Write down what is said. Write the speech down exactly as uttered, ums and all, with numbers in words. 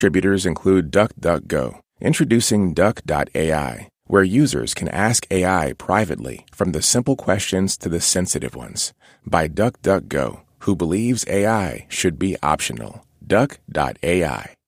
Distributors include DuckDuckGo. Introducing Duck dot A I, where users can ask A I privately from the simple questions to the sensitive ones. By DuckDuckGo, who believes A I should be optional. Duck dot A I.